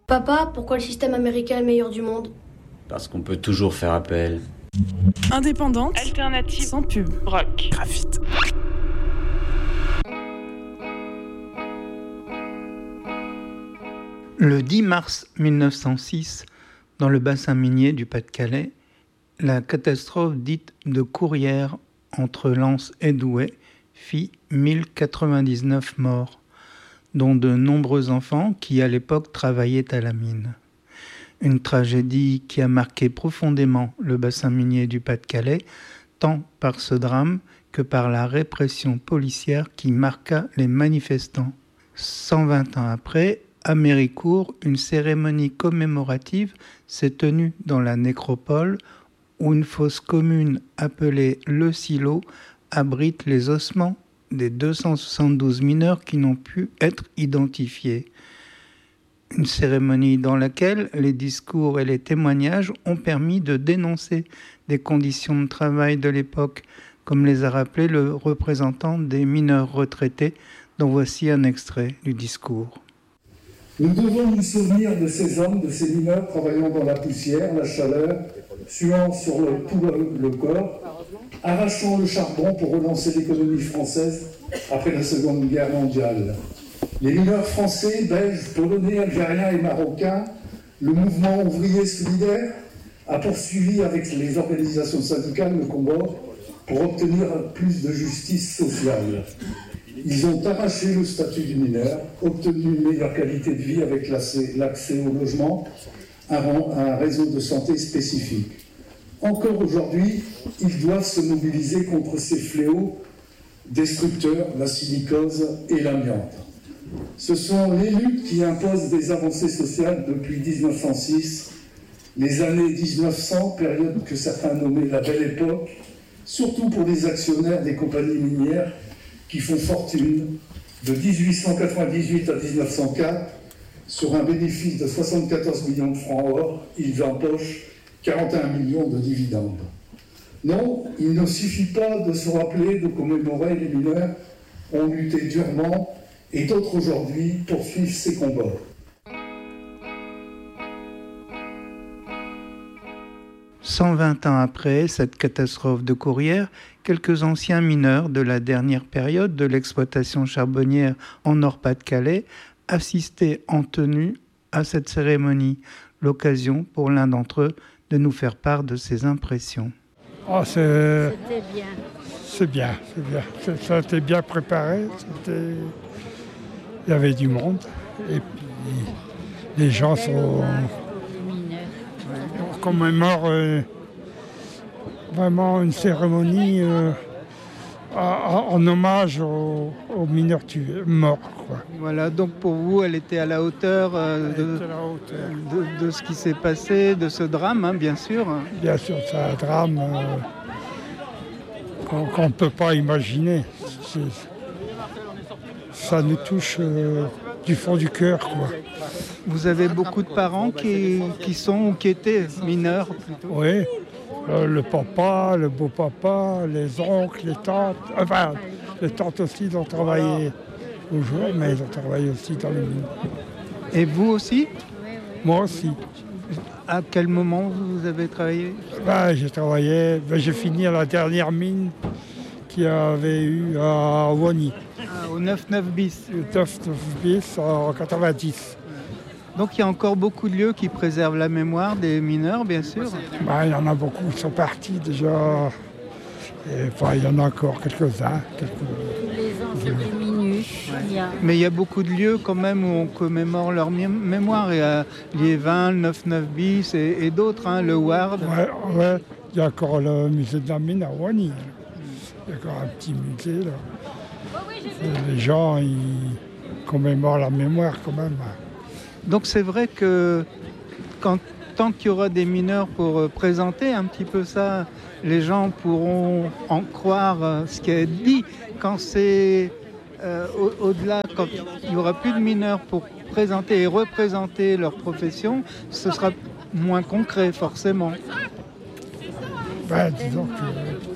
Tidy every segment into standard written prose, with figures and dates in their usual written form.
Papa, pourquoi le système américain est le meilleur du monde? Parce qu'on peut toujours faire appel. Indépendante, alternative, sans pub, rock, graphite. Le 10 mars 1906, dans le bassin minier du Pas-de-Calais, la catastrophe dite de Courrières entre Lens et Douai fit 1099 morts, dont de nombreux enfants qui à l'époque travaillaient à la mine. Une tragédie qui a marqué profondément le bassin minier du Pas-de-Calais, tant par ce drame que par la répression policière qui marqua les manifestants. 120 ans après, à Méricourt, une cérémonie commémorative s'est tenue dans la nécropole où une fosse commune appelée Le Silo abrite les ossements des 272 mineurs qui n'ont pu être identifiés. Une cérémonie dans laquelle les discours et les témoignages ont permis de dénoncer des conditions de travail de l'époque, comme les a rappelés le représentant des mineurs retraités, dont voici un extrait du discours. Nous devons nous souvenir de ces hommes, de ces mineurs travaillant dans la poussière, la chaleur, suant sur tout le corps, arrachant le charbon pour relancer l'économie française après la Seconde Guerre mondiale. Les mineurs français, belges, polonais, algériens et marocains, le mouvement ouvrier solidaire a poursuivi avec les organisations syndicales le combat pour obtenir plus de justice sociale. Ils ont arraché le statut du mineur, obtenu une meilleure qualité de vie avec l'accès au logement, un réseau de santé spécifique. Encore aujourd'hui, ils doivent se mobiliser contre ces fléaux destructeurs, la silicose et l'amiante. Ce sont les luttes qui imposent des avancées sociales depuis 1906, les années 1900, période que certains nommaient la belle époque, surtout pour les actionnaires des compagnies minières qui font fortune de 1898 à 1904. Sur un bénéfice de 74 millions de francs or, ils empochent 41 millions de dividendes. Non, il ne suffit pas de se rappeler, de commémorer les mineurs ont lutté durement et d'autres aujourd'hui poursuivent ces combats. « 120 ans après cette catastrophe de Courrières, quelques anciens mineurs de la dernière période de l'exploitation charbonnière en Nord-Pas-de-Calais assistaient en tenue à cette cérémonie, l'occasion pour l'un d'entre eux de nous faire part de ses impressions. Oh, c'était bien. C'est bien. Ça a été bien préparé. Il y avait du monde. Et puis, les gens on commémore vraiment une cérémonie en hommage aux mineurs morts. Quoi. Voilà, donc pour vous, elle était à la hauteur, de ce qui s'est passé, de ce drame, hein, bien sûr. Bien sûr, c'est un drame qu'on ne peut pas imaginer. Ça nous touche du fond du cœur, quoi. Vous avez beaucoup de parents qui sont ou qui étaient mineurs plutôt. Oui, le papa, le beau-papa, les oncles, les tantes. Enfin, les tantes aussi, ils ont travaillé au jour, mais ils ont travaillé aussi dans les mines. Et vous aussi? Moi aussi. À quel moment vous avez travaillé? J'ai fini à la dernière mine qu'il y avait eu à Wany. Au 99 bis. Le 99 bis en 90. Donc il y a encore beaucoup de lieux qui préservent la mémoire des mineurs, bien sûr. Il y en a beaucoup qui sont partis déjà. Et, il y en a encore quelques-uns. Tous les ans, c'est diminue. Mais il y a beaucoup de lieux quand même où on commémore leur mémoire. Il y a Liévin, le 99 bis et d'autres, hein, le Ward. Ouais. Il y a encore le musée de la mine à Wany. Il y a encore un petit musée là. Les gens, ils commémorent la mémoire quand même. Donc c'est vrai que tant qu'il y aura des mineurs pour présenter un petit peu ça, les gens pourront en croire ce qui est dit. Quand c'est au-delà, quand il n'y aura plus de mineurs pour présenter et représenter leur profession, ce sera moins concret forcément. Disons que...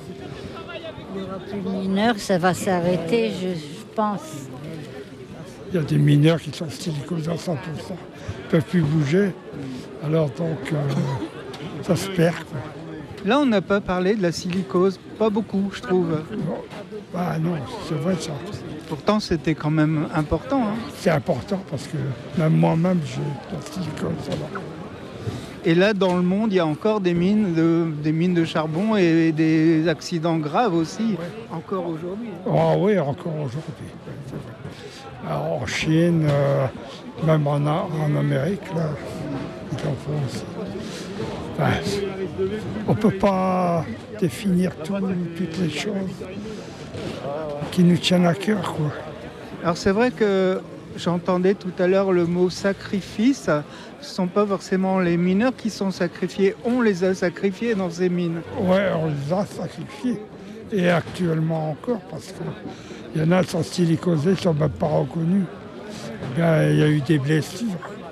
Il n'y aura plus de mineurs, ça va s'arrêter, je pense. y a des mineurs qui sont silicosés à 100%, ils ne peuvent plus bouger. Alors donc, ça se perd, quoi. Là, on n'a pas parlé de la silicose, pas beaucoup, je trouve. Bon, bah non, c'est vrai ça. Pourtant, c'était quand même important. Hein. C'est important parce que même moi-même, j'ai de la silicose. Alors. Et là, dans le monde, il y a encore des mines de charbon et des accidents graves aussi, encore aujourd'hui. Ah oui, encore aujourd'hui. C'est vrai. Alors, en Chine, même en Amérique, là, ils en font aussi. Enfin, on ne peut pas définir toutes les choses qui nous tiennent à cœur, quoi. Alors c'est vrai que j'entendais tout à l'heure le mot sacrifice. Ce ne sont pas forcément les mineurs qui sont sacrifiés. On les a sacrifiés dans ces mines. Oui, on les a sacrifiés. Et actuellement encore, parce qu'il y en a qui sont silicosés, qui ne sont même pas reconnus. Bien, il y a eu des blessures.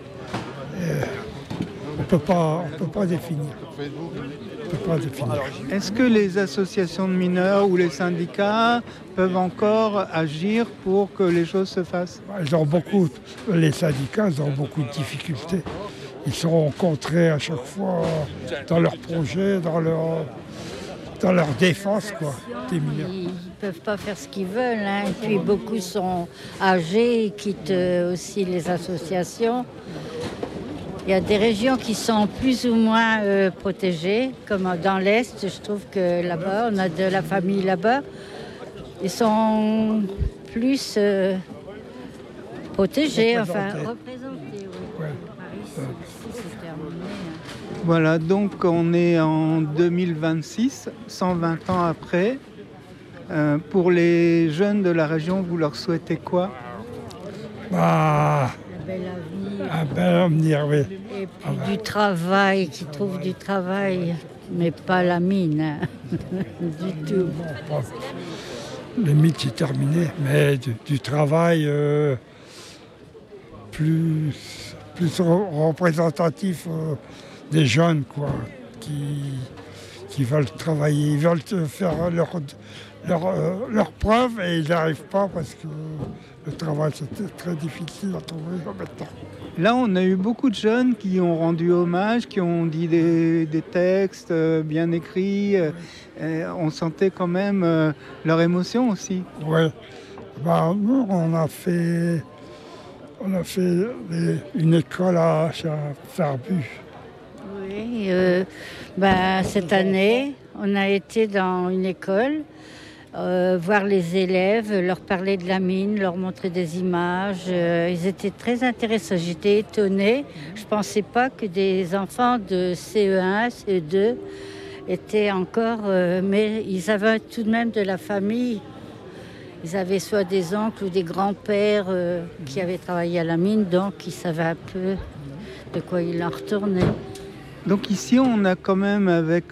On ne peut pas définir. Est-ce que les associations de mineurs ou les syndicats peuvent encore agir pour que les choses se fassent ? Les syndicats ils ont beaucoup de difficultés. Ils sont rencontrés à chaque fois dans leurs projets, dans leur défense, quoi, des mineurs. Ils ne peuvent pas faire ce qu'ils veulent. Hein. Et puis beaucoup sont âgés, ils quittent aussi les associations. Il y a des régions qui sont plus ou moins protégées, comme dans l'Est. Je trouve que là-bas, on a de la famille là-bas. Ils sont plus protégés, représentés. Oui. Ici, c'est terminé. Voilà, donc on est en 2026, 120 ans après. Pour les jeunes de la région, vous leur souhaitez quoi ? Un bel avenir, oui. Et puis du travail, qui trouve du travail, mais pas la mine, hein. Du tout. Bon, le mythe c'est terminé, mais du travail plus représentatif des jeunes, quoi, qui veulent travailler, ils veulent faire leur preuve et ils n'y arrivent pas parce que le travail, c'est très difficile à trouver maintenant. Là, on a eu beaucoup de jeunes qui ont rendu hommage, qui ont dit des textes bien écrits. On sentait quand même leur émotion aussi. Oui. Nous, on a fait une école à Farbu. Oui. Cette année, on a été dans une école. Voir les élèves, leur parler de la mine, leur montrer des images. Ils étaient très intéressés. J'étais étonnée. Je ne pensais pas que des enfants de CE1, CE2 étaient encore... mais ils avaient tout de même de la famille. Ils avaient soit des oncles ou des grands-pères qui avaient travaillé à la mine, donc ils savaient un peu de quoi il en retournait. Donc ici, on a quand même avec...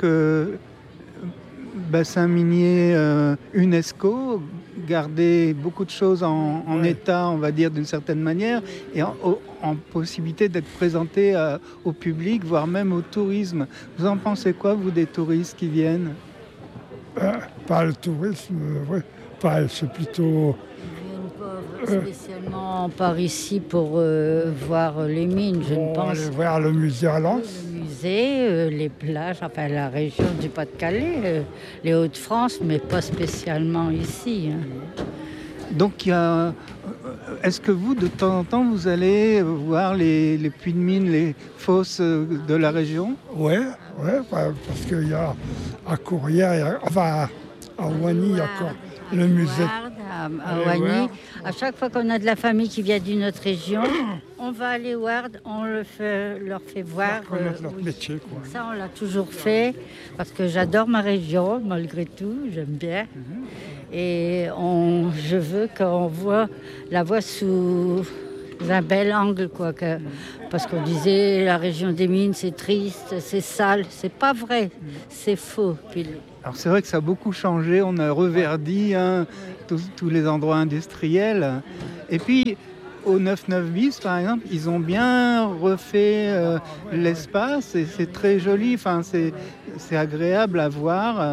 bassin minier UNESCO, garder beaucoup de choses en état, on va dire, d'une certaine manière, et en possibilité d'être présenté au public, voire même au tourisme. Vous en pensez quoi, vous, des touristes qui viennent ? Pas le tourisme, oui. C'est plutôt... Ils viennent pas spécialement par ici pour voir les mines, je ne pense. Aller voir le musée à Lens. Les plages, enfin la région du Pas-de-Calais, les Hauts-de-France, mais pas spécialement ici. Hein. Donc, est-ce que vous, de temps en temps, vous allez voir les puits de mine, les fosses de la région ? Oui, parce qu'il y a à Courrières, à Ouani, il y a encore le musée. À Ouani. À chaque fois qu'on a de la famille qui vient d'une autre région, on va aller Ward, on leur fait voir. Leur métier, quoi. Ça, on l'a toujours fait, parce que j'adore ma région, malgré tout, j'aime bien. Et je veux qu'on la voit sous un bel angle, quoi. Parce qu'on disait, la région des mines, c'est triste, c'est sale. C'est pas vrai, c'est faux. Alors c'est vrai que ça a beaucoup changé, on a reverdi tous les endroits industriels. Et puis au 99 bis, par exemple, ils ont bien refait l'espace et c'est très joli, c'est agréable à voir.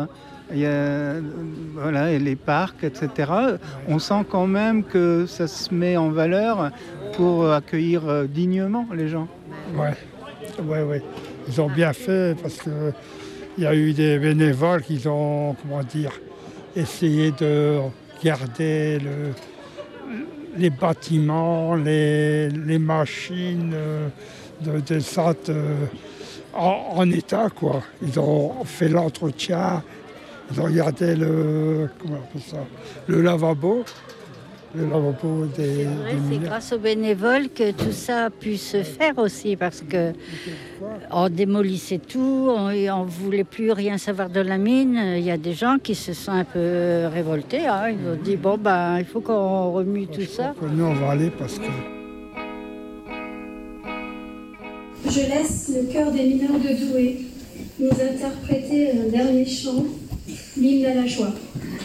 il y a voilà, et les parcs, etc. On sent quand même que ça se met en valeur pour accueillir dignement les gens. Ouais. Ils ont bien fait parce que il y a eu des bénévoles qui ont, essayé de garder les bâtiments, les machines de descente en état, quoi. Ils ont fait l'entretien, ils ont gardé le lavabo. Le lavabo des c'est grâce aux bénévoles que tout ça a pu se faire aussi, parce que on démolissait tout, on voulait plus rien savoir de la mine. Il y a des gens qui se sont un peu révoltés. Ils ont dit il faut qu'on remue tout ça. Nous on va aller parce que. Je laisse le chœur des mineurs de Douai nous interpréter un dernier chant, l'hymne à la joie.